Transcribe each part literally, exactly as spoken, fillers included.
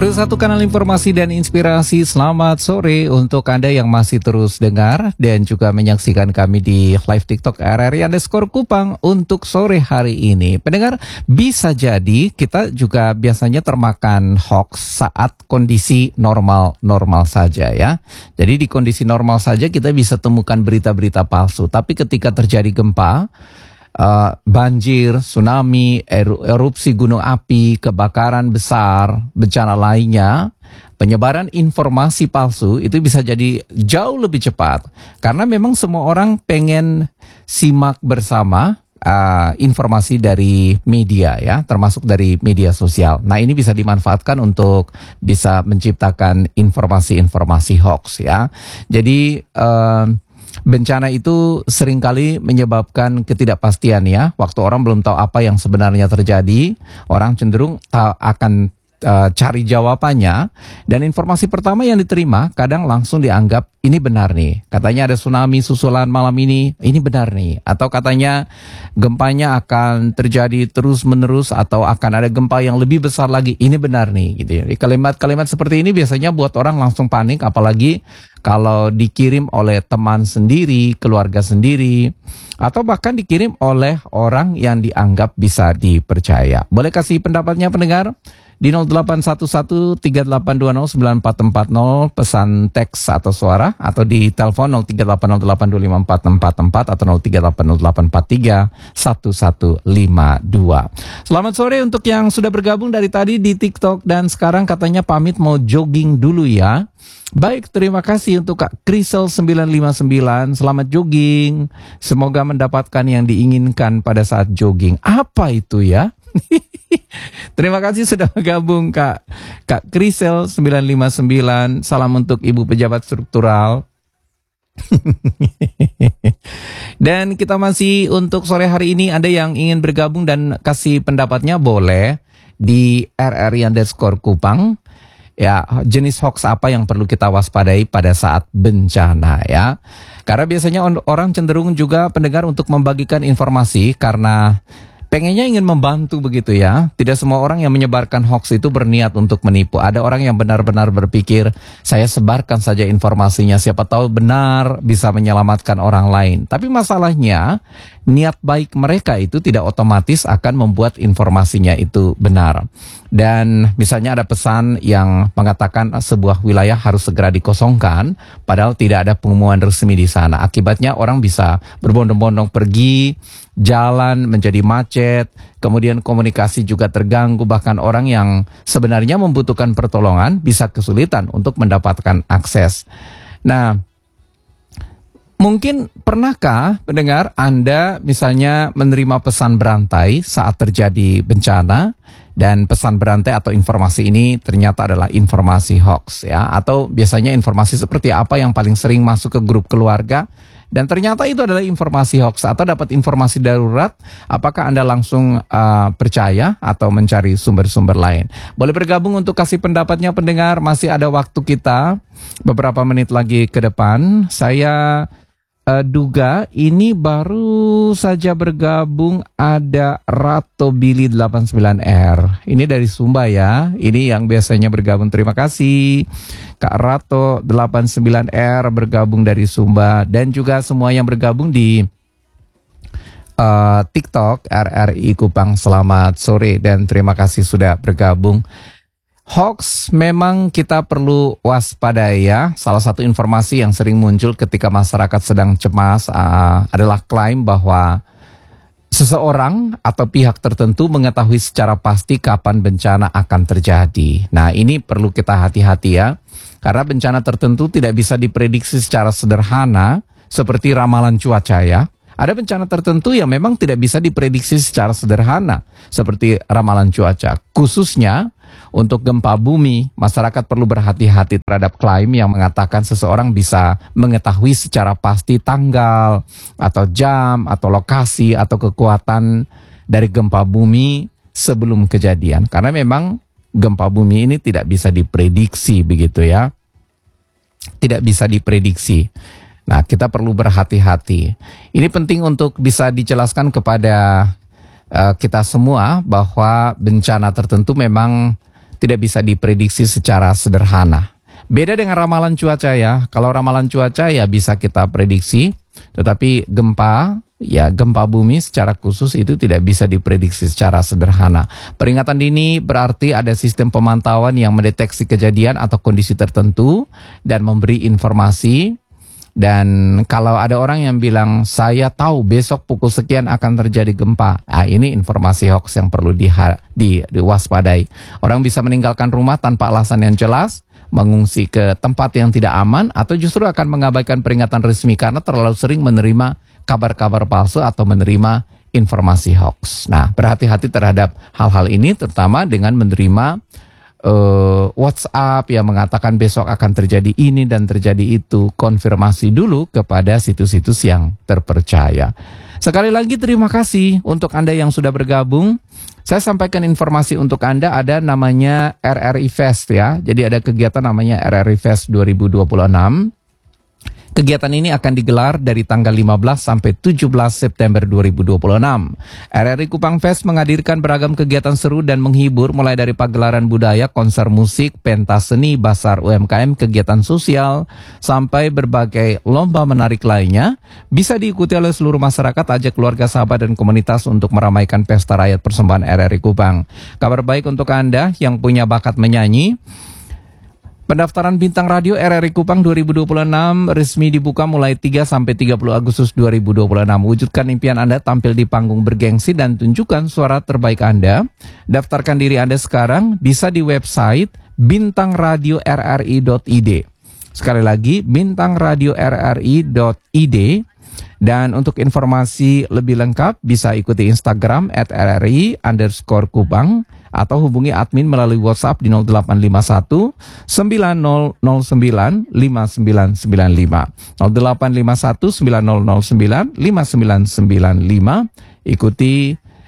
Terus satu kanal informasi dan inspirasi. Selamat sore untuk Anda yang masih terus dengar dan juga menyaksikan kami di live TikTok R R I underscore Kupang untuk sore hari ini. Pendengar, bisa jadi kita juga biasanya termakan hoax saat kondisi normal-normal saja ya. Jadi di kondisi normal saja kita bisa temukan berita-berita palsu. Tapi ketika terjadi gempa, Uh, banjir, tsunami, eru erupsi gunung api, kebakaran besar, bencana lainnya, penyebaran informasi palsu itu bisa jadi jauh lebih cepat. Karena memang semua orang pengen simak bersama uh, informasi dari media ya, termasuk dari media sosial. Nah, ini bisa dimanfaatkan untuk bisa menciptakan informasi-informasi hoax ya. Jadi uh, bencana itu seringkali menyebabkan ketidakpastian ya. Waktu orang belum tahu apa yang sebenarnya terjadi, orang cenderung ta- akan uh, cari jawabannya. Dan informasi pertama yang diterima kadang langsung dianggap ini benar nih. Katanya ada tsunami susulan malam ini, ini benar nih. Atau katanya gempanya akan terjadi terus-menerus atau akan ada gempa yang lebih besar lagi, ini benar nih gitu ya. Kalimat-kalimat seperti ini biasanya buat orang langsung panik, apalagi kalau dikirim oleh teman sendiri, keluarga sendiri, atau bahkan dikirim oleh orang yang dianggap bisa dipercaya. Boleh kasih pendapatnya pendengar? Di nol delapan satu satu tiga delapan dua nol sembilan empat empat nol pesan teks atau suara, atau di telepon nol tiga delapan nol delapan dua lima empat empat empat atau nol tiga delapan nol delapan empat tiga satu satu lima dua. Selamat sore untuk yang sudah bergabung dari tadi di TikTok dan sekarang katanya pamit mau jogging dulu ya. Baik, terima kasih untuk Kak Krisel sembilan lima sembilan. Selamat jogging. Semoga mendapatkan yang diinginkan pada saat jogging. Apa itu ya? Terima kasih sudah bergabung Kak Kak Krisel sembilan lima sembilan. Salam untuk Ibu Pejabat Struktural. Dan kita masih untuk sore hari ini, Anda yang ingin bergabung dan kasih pendapatnya boleh di R R I underscore Kupang. Ya, jenis hoax apa yang perlu kita waspadai pada saat bencana ya. Karena biasanya orang cenderung juga pendengar untuk membagikan informasi karena pengennya ingin membantu begitu ya. Tidak semua orang yang menyebarkan hoax itu berniat untuk menipu. Ada orang yang benar-benar berpikir, saya sebarkan saja informasinya, siapa tahu benar bisa menyelamatkan orang lain. Tapi masalahnya, niat baik mereka itu tidak otomatis akan membuat informasinya itu benar. Dan misalnya ada pesan yang mengatakan sebuah wilayah harus segera dikosongkan, padahal tidak ada pengumuman resmi di sana. Akibatnya orang bisa berbondong-bondong pergi, jalan menjadi macet, kemudian komunikasi juga terganggu, bahkan orang yang sebenarnya membutuhkan pertolongan bisa kesulitan untuk mendapatkan akses. Nah, mungkin pernahkah pendengar Anda misalnya menerima pesan berantai saat terjadi bencana, dan pesan berantai atau informasi ini ternyata adalah informasi hoax ya, atau biasanya informasi seperti apa yang paling sering masuk ke grup keluarga dan ternyata itu adalah informasi hoax, atau dapat informasi darurat, apakah Anda langsung uh, percaya atau mencari sumber-sumber lain? Boleh bergabung untuk kasih pendapatnya pendengar, masih ada waktu kita beberapa menit lagi ke depan. Saya Uh, duga ini baru saja bergabung ada Rato Billy delapan sembilan R. Ini dari Sumba ya. Ini yang biasanya bergabung. Terima kasih Kak Rato delapan sembilan R bergabung dari Sumba, dan juga semua yang bergabung di uh, TikTok R R I Kupang. Selamat sore dan terima kasih sudah bergabung. Hoax memang kita perlu waspadai ya. Salah satu informasi yang sering muncul ketika masyarakat sedang cemas uh, adalah klaim bahwa seseorang atau pihak tertentu mengetahui secara pasti kapan bencana akan terjadi. Nah, ini perlu kita hati-hati ya. Karena bencana tertentu tidak bisa diprediksi secara sederhana seperti ramalan cuaca ya. Ada bencana tertentu yang memang tidak bisa diprediksi secara sederhana seperti ramalan cuaca. Khususnya untuk gempa bumi, masyarakat perlu berhati-hati terhadap klaim yang mengatakan seseorang bisa mengetahui secara pasti tanggal atau jam atau lokasi atau kekuatan dari gempa bumi sebelum kejadian. Karena memang gempa bumi ini tidak bisa diprediksi begitu ya. Tidak bisa diprediksi. Nah, kita perlu berhati-hati. Ini penting untuk bisa dijelaskan kepada uh, kita semua bahwa bencana tertentu memang tidak bisa diprediksi secara sederhana. Beda dengan ramalan cuaca ya. Kalau ramalan cuaca ya bisa kita prediksi, tetapi gempa, ya gempa bumi secara khusus itu tidak bisa diprediksi secara sederhana. Peringatan dini berarti ada sistem pemantauan yang mendeteksi kejadian atau kondisi tertentu dan memberi informasi. Dan kalau ada orang yang bilang, saya tahu besok pukul sekian akan terjadi gempa. Nah, ini informasi hoax yang perlu di, di, diwaspadai. Orang bisa meninggalkan rumah tanpa alasan yang jelas, mengungsi ke tempat yang tidak aman, atau justru akan mengabaikan peringatan resmi karena terlalu sering menerima kabar-kabar palsu atau menerima informasi hoax. Nah, berhati-hati terhadap hal-hal ini, terutama dengan menerima Uh, WhatsApp yang mengatakan besok akan terjadi ini dan terjadi itu. Konfirmasi dulu kepada situs-situs yang terpercaya. Sekali lagi terima kasih untuk Anda yang sudah bergabung. Saya sampaikan informasi untuk Anda, ada namanya R R I Fest ya. Jadi ada kegiatan namanya R R I Fest dua ribu dua puluh enam. Kegiatan ini akan digelar dari tanggal lima belas sampai tujuh belas September dua ribu dua puluh enam. R R I Kupang Fest menghadirkan beragam kegiatan seru dan menghibur, mulai dari pagelaran budaya, konser musik, pentas seni, basar U M K M, kegiatan sosial, sampai berbagai lomba menarik lainnya. Bisa diikuti oleh seluruh masyarakat, ajak keluarga, sahabat, dan komunitas untuk meramaikan pesta rakyat persembahan R R I Kupang. Kabar baik untuk Anda yang punya bakat menyanyi. Pendaftaran bintang radio R R I Kupang dua ribu dua puluh enam resmi dibuka mulai tiga sampai tiga puluh Agustus dua ribu dua puluh enam. Wujudkan impian Anda tampil di panggung bergengsi dan tunjukkan suara terbaik Anda. Daftarkan diri Anda sekarang, bisa di website bintang radio r r i dot i d. Sekali lagi, bintang radio r r i dot i d. Dan untuk informasi lebih lengkap bisa ikuti Instagram at r r i underscore kupang atau hubungi admin melalui WhatsApp di nol delapan lima satu sembilan nol nol sembilan lima sembilan sembilan lima nol delapan lima satu sembilan nol nol sembilan lima sembilan sembilan lima. Ikuti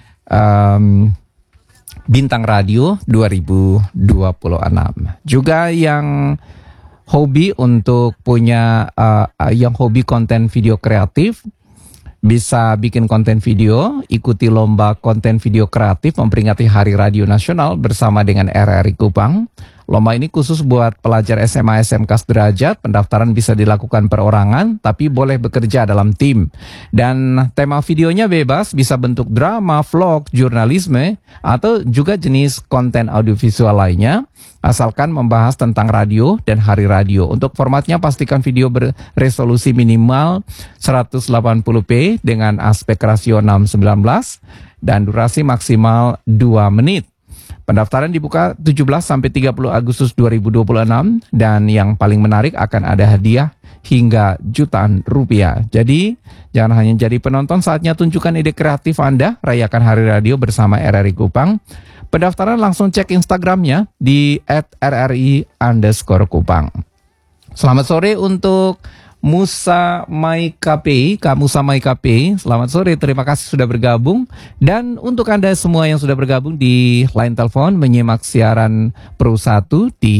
um, Bintang Radio dua ribu dua puluh enam. Juga yang hobi untuk punya uh, yang hobi konten video kreatif, bisa bikin konten video, ikuti lomba konten video kreatif memperingati Hari Radio Nasional bersama dengan R R I Kupang. Lomba ini khusus buat pelajar S M A S M K sederajat. Pendaftaran bisa dilakukan perorangan, tapi boleh bekerja dalam tim. Dan tema videonya bebas, bisa bentuk drama, vlog, jurnalisme, atau juga jenis konten audiovisual lainnya, asalkan membahas tentang radio dan hari radio. Untuk formatnya pastikan video beresolusi minimal seratus delapan puluh p dengan aspek rasio enam sembilan belas dan durasi maksimal dua menit. Pendaftaran dibuka tujuh belas sampai tiga puluh Agustus dua ribu dua puluh enam dan yang paling menarik akan ada hadiah hingga jutaan rupiah. Jadi jangan hanya jadi penonton, saatnya tunjukkan ide kreatif Anda, rayakan Hari Radio bersama R R I Kupang. Pendaftaran langsung cek Instagramnya di at r r i underscore kupang. Selamat sore untuk Musa Maikapi, Kak Musa Maikapi, selamat sore, terima kasih sudah bergabung. Dan untuk Anda semua yang sudah bergabung di line telepon menyimak siaran Pro satu di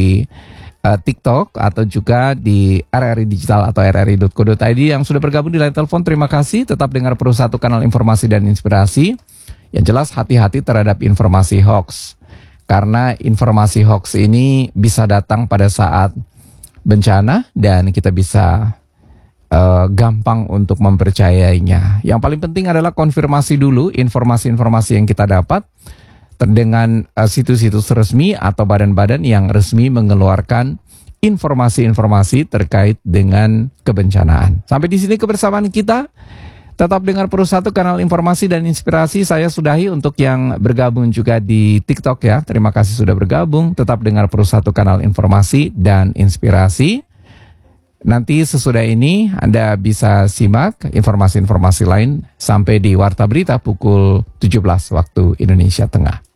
uh, TikTok atau juga di R R I Digital atau r r i dot co dot i d yang sudah bergabung di line telepon, terima kasih. Tetap dengar Pro satu, kanal informasi dan inspirasi. Yang jelas hati-hati terhadap informasi hoax, karena informasi hoax ini bisa datang pada saat bencana dan kita bisa uh, gampang untuk mempercayainya. Yang paling penting adalah konfirmasi dulu informasi-informasi yang kita dapat dengan uh, situs-situs resmi atau badan-badan yang resmi mengeluarkan informasi-informasi terkait dengan kebencanaan. Sampai di sini kebersamaan kita. Tetap dengar Pro satu, kanal informasi dan inspirasi. Saya sudahi untuk yang bergabung juga di TikTok ya. Terima kasih sudah bergabung. Tetap dengar Pro satu, kanal informasi dan inspirasi. Nanti sesudah ini Anda bisa simak informasi-informasi lain sampai di Warta Berita pukul tujuh belas waktu Indonesia Tengah.